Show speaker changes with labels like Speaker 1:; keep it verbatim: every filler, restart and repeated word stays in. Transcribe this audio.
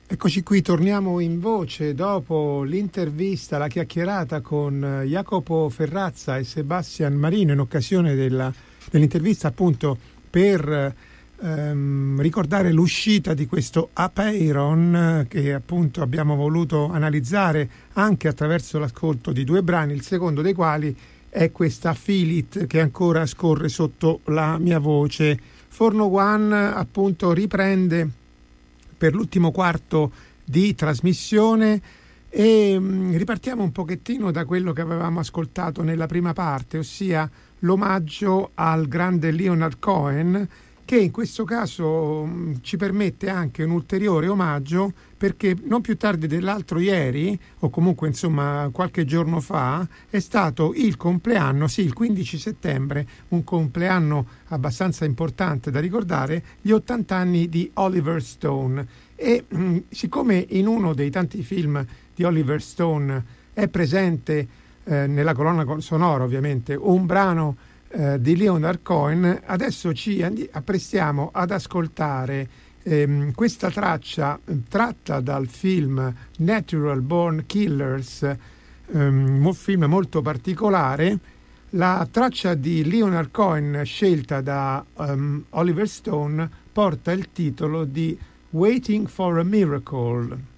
Speaker 1: Eccoci qui, torniamo in voce dopo l'intervista, la chiacchierata con Jacopo Ferrazza e Sebastian Marino in occasione della, dell'intervista appunto per ehm, ricordare l'uscita di questo Apeiron che appunto abbiamo voluto analizzare anche attraverso l'ascolto di due brani, il secondo dei quali è questa Feel It che ancora scorre sotto la mia voce. Forno One appunto riprende per l'ultimo quarto di trasmissione e mh, ripartiamo un pochettino da quello che avevamo ascoltato nella prima parte, ossia l'omaggio al grande Leonard Cohen, che in questo caso mh, ci permette anche un ulteriore omaggio perché non più tardi dell'altro ieri, o comunque insomma qualche giorno fa, è stato il compleanno, sì, il quindici settembre, un compleanno abbastanza importante da ricordare, gli ottanta anni di Oliver Stone. E mh, siccome in uno dei tanti film di Oliver Stone è presente eh, nella colonna sonora ovviamente un brano eh, di Leonard Cohen, adesso ci andi- apprestiamo ad ascoltare ehm, questa traccia eh, tratta dal film Natural Born Killers, ehm, un film molto particolare. La traccia di Leonard Cohen scelta da um, Oliver Stone porta il titolo di Waiting for a Miracle.